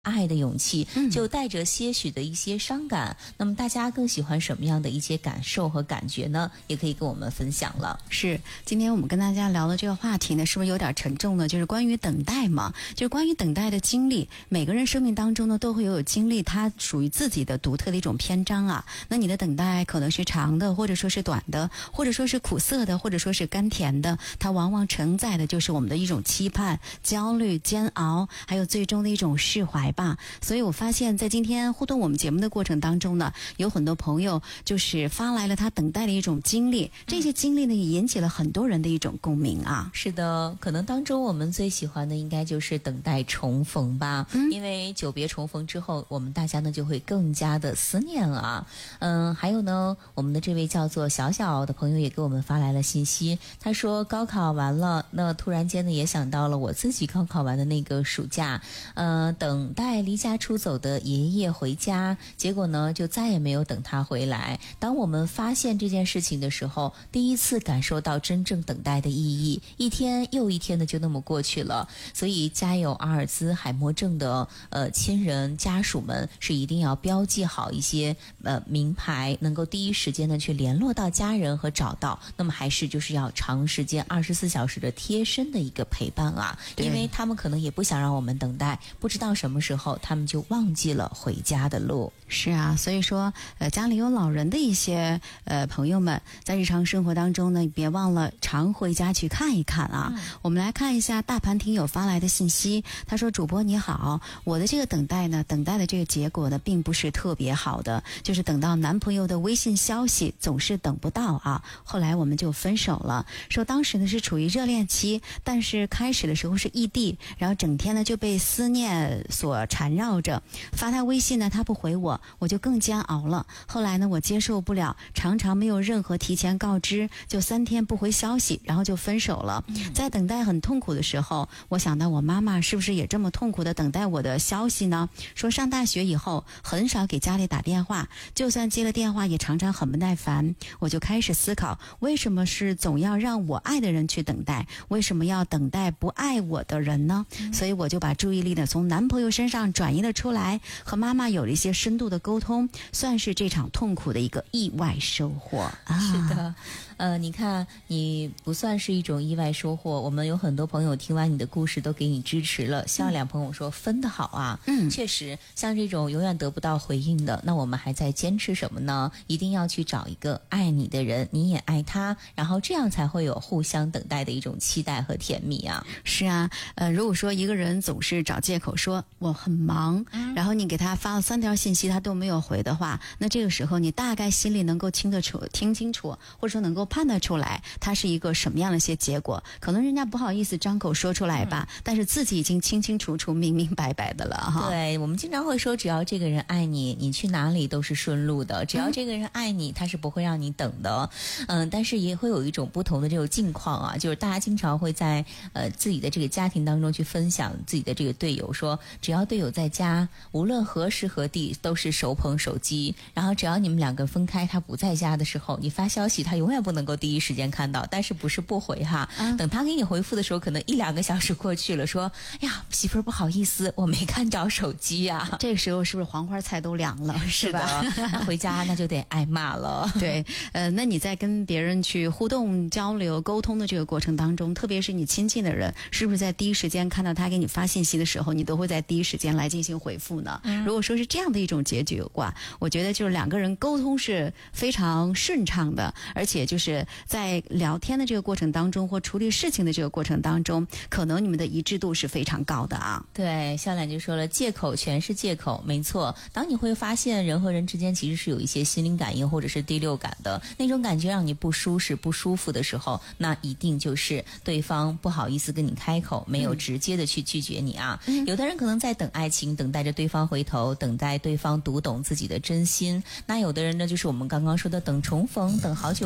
爱的勇气，就带着些许的一些伤感。那么大家更喜欢什么样的一些感受和感觉呢？也可以跟我们分享了。 是，今天我们跟大家聊的这个话题呢，是不是有点沉重呢？就是关于等待嘛，就是关于等待的经历。每个人生命当中呢，都会有经历它属于自己的独特的一种篇章啊。那你的等待可能是长的，或者说是短的，或者说是苦涩的，或者说是甘甜的。它往往承载的就是我们的一种期盼、焦虑、煎熬，还有最终的一种释怀吧。所以我发现在今天互动我们节目的过程当中呢，有很多朋友就是发来了他等待的一种经历，这些经历呢也引起了很多人的一种共鸣啊。 是的，可能当中我们最喜欢的应该就是等待重逢吧，因为久别重逢之后，我们大家呢就会更加的思念啊。还有呢，我们的这位叫做小小的朋友也给我们发来了信息，他说高考完了，那突然间呢也想到了我自己高考完的那个暑假，等待离家出走的爷爷回家，结果呢就再也没有等他回来。当我们发现这件事情的时候，第一次感受到真正等待的意义，一天又一天的就那么过去了。所以家有阿尔兹海默症的亲人家属们是一定要标记好一些名牌，能够第一时间的去联络到家人和找到。那么还是就是要长时间24小时的贴身的一个陪伴啊，因为他们可能也不想让我们等待，不知道什么时候他们就忘记了回家的路。 是啊，所以说家里有老人的一些朋友们，在日常生活当中呢，别忘了常回家去看一看啊。我们来看一下大盘听友发来的信息，他说主播你好，我的这个等待的这个结果呢并不是特别好的，就是等到男朋友的微信消息总是等不到啊，后来我们就分手了。说当时呢是处于热恋期，但是开始的时候是异地，然后整天呢就被思念所缠绕着，发他微信呢他不回我就更煎熬了。后来呢我接受不了，常常没有任何提前告知，就3天不回消息，然后就分手了。在等待很痛苦的时候，我想到我妈妈是不是也这么痛苦的等待我的消息呢？说上大学以后很少给家里打电话，就算接了电话也常常很不耐烦。我就开始思考，为什么是总要让我爱的人去等待，为什么要等待不爱我的人呢？所以我就把注意力呢从男朋友身上转移了出来，和妈妈有了一些深度的沟通，算是这场痛苦的一个意外收获啊。 是的，你看你不算是一种意外收获，我们有很多朋友听完你的故事都给你支持了。像两朋友说分得好啊，确实像这种永远得不到回应的，那我们还在坚持什么呢？一定要去找一个爱你的人，你也爱他，然后这样才会有互相等待的一种期待和甜蜜啊。 是啊，如果说一个人总是找借口说我很忙，然后你给他发了3条信息他都没有回的话，那这个时候你大概心里能够听清楚，或者说能够判断出来它是一个什么样的一些结果。可能人家不好意思张口说出来吧，但是自己已经清清楚楚明明白白的了哈。 对，我们经常会说只要这个人爱你，你去哪里都是顺路的，只要这个人爱你，他是不会让你等的。但是也会有一种不同的这种境况啊，就是大家经常会在自己的这个家庭当中去分享自己的这个队友，说只要队友在家，无论何时何地都是手捧手机，然后只要你们两个分开，他不在家的时候，你发消息他永远不能够第一时间看到，但是不是不回哈，等他给你回复的时候，可能1-2个小时过去了，说哎呀媳妇儿不好意思，我没看着手机啊。 这个时候是不是黄花菜都凉了？ 是的，那回家那就得挨骂了。 对，那你在跟别人去互动、交流、沟通的这个过程当中，特别是你亲近的人，是不是在第一时间看到他给你发信息的时候，你都会在第一时间来进行回复呢？如果说是这样的一种结局的话，我觉得就是两个人沟通是非常顺畅的，而且就是在聊天的这个过程当中或处理事情的这个过程当中，可能你们的一致度是非常高的啊。 对，笑脸就说了，借口全是借口，没错。当你会发现人和人之间其实是有一些心灵感应或者是第六感的，那种感觉让你不舒适不舒服的时候，那一定就是对方不好意思跟你开口，没有直接的去拒绝你啊。有的人可能在等爱情，等待着对方回头，等待对方读懂自己的真心。那有的人呢，就是我们刚刚说的等重逢，等好久不见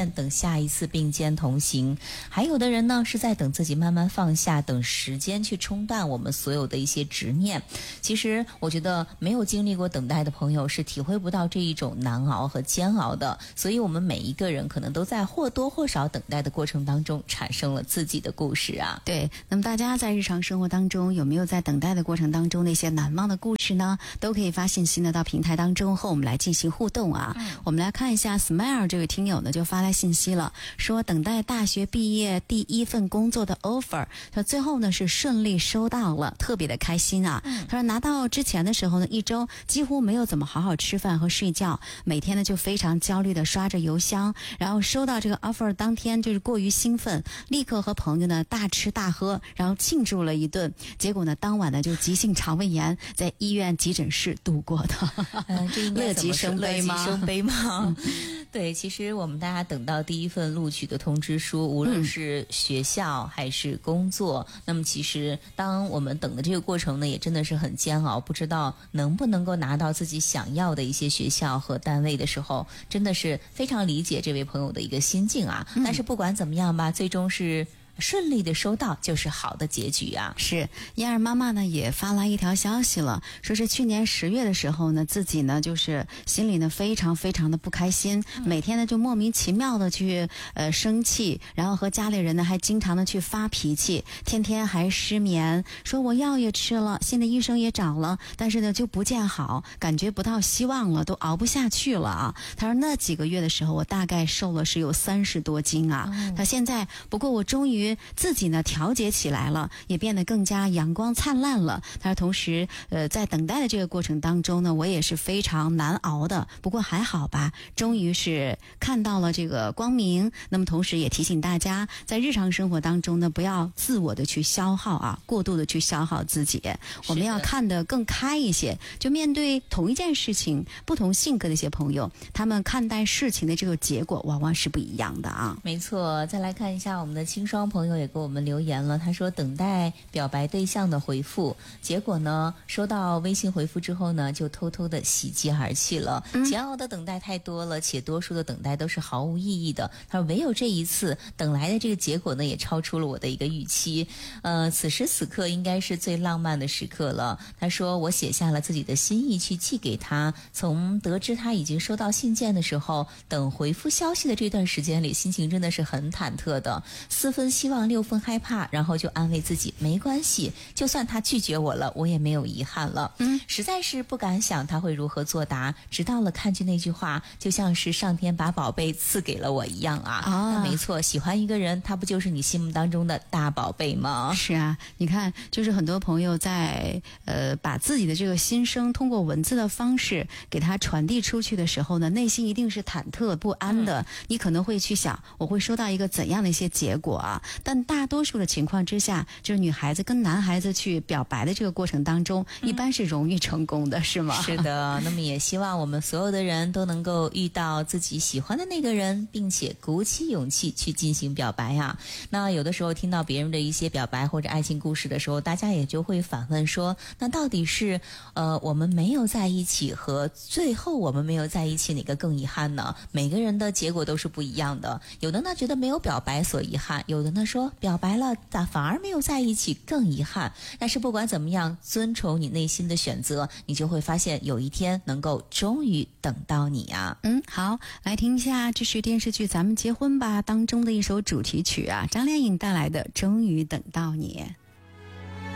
见，等下一次并肩同行。还有的人呢，是在等自己慢慢放下，等时间去冲淡我们所有的一些执念。其实我觉得没有经历过等待的朋友是体会不到这一种难熬和煎熬的，所以我们每一个人可能都在或多或少等待的过程当中产生了自己的故事啊。 对，那么大家在日常生活当中有没有在等待的过程当中那些难忘的故事呢？都可以发信息呢到平台当中和我们来进行互动啊。我们来看一下 Smile 这位听友呢就发来信息了，说等待大学毕业第一份工作的 offer， 他最后呢是顺利收到了，特别的开心啊。他说拿到之前的时候呢，一周几乎没有怎么好好吃饭和睡觉，每天呢就非常焦虑的刷着邮箱，然后收到这个 offer 当天就是过于兴奋，立刻和朋友呢大吃大喝，然后庆祝了一顿，结果呢当晚呢就急性肠胃炎，在医院急诊室度过的。 这应该乐极生悲吗？ 乐极生悲吗？对，其实我们大家等到第一份录取的通知书，无论是学校还是工作，那么其实当我们等的这个过程呢，也真的是很煎熬，不知道能不能够拿到自己想要的一些学校和单位的时候，真的是非常理解这位朋友的一个心境啊。但是不管怎么样吧，最终是顺利的收到就是好的结局啊。 是，燕儿妈妈呢也发来一条消息了，说是去年10月的时候呢，自己呢就是心里呢非常非常的不开心，每天呢就莫名其妙的去生气，然后和家里人呢还经常的去发脾气，天天还失眠，说我药也吃了，现在医生也找了，但是呢就不见好，感觉不到希望了，都熬不下去了啊。他说那几个月的时候，我大概瘦了是有30多斤啊。他现在不过我终于自己呢调节起来了，也变得更加阳光灿烂了。他说同时在等待的这个过程当中呢，我也是非常难熬的，不过还好吧，终于是看到了这个光明。那么同时也提醒大家，在日常生活当中呢，不要自我的去消耗啊，过度的去消耗自己，我们要看得更开一些，就面对同一件事情，不同性格的一些朋友，他们看待事情的这个结果往往是不一样的啊。 没错，再来看一下我们的青双朋友也给我们留言了，他说等待表白对象的回复，结果呢收到微信回复之后呢，就偷偷的喜极而泣了。煎熬的等待太多了，且多数的等待都是毫无意义的。他说唯有这一次等来的这个结果呢，也超出了我的一个预期。此时此刻应该是最浪漫的时刻了。他说我写下了自己的心意去寄给他，从得知他已经收到信件的时候，等回复消息的这段时间里，心情真的是很忐忑的，4分希望6分害怕，然后就安慰自己没关系，就算他拒绝我了，我也没有遗憾了。实在是不敢想他会如何作答，直到了看见那句话，就像是上天把宝贝赐给了我一样啊。那没错，喜欢一个人，他不就是你心目当中的大宝贝吗？ 是啊，你看，就是很多朋友在把自己的这个心声通过文字的方式给他传递出去的时候呢，内心一定是忐忑不安的。你可能会去想，我会收到一个怎样的一些结果啊？但大多数的情况之下，就是女孩子跟男孩子去表白的这个过程当中，一般是容易成功的，是吗？ 是的，那么也希望我们所有的人都能够遇到自己喜欢的那个人，并且鼓起勇气去进行表白啊。那有的时候听到别人的一些表白或者爱情故事的时候，大家也就会反问说，那到底是我们没有在一起和最后我们没有在一起哪个更遗憾呢？每个人的结果都是不一样的，有的呢觉得没有表白所遗憾，有的呢说表白了咋反而没有在一起更遗憾。但是不管怎么样，遵从你内心的选择，你就会发现有一天能够终于等到你啊。 好，来听一下，这是电视剧《咱们结婚吧》当中的一首主题曲啊，张靓颖带来的《终于等到你》。